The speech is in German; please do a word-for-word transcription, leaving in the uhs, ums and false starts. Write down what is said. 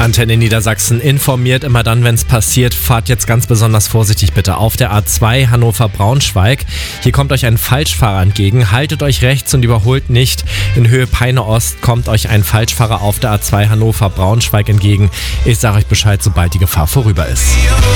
Antenne Niedersachsen informiert immer dann, wenn es passiert. Fahrt jetzt ganz besonders vorsichtig bitte auf der A zwei Hannover-Braunschweig. Hier kommt euch ein Falschfahrer entgegen. Haltet euch rechts und überholt nicht. In Höhe Peine Ost kommt euch ein Falschfahrer auf der A zwei Hannover-Braunschweig entgegen. Ich sage euch Bescheid, sobald die Gefahr vorüber ist.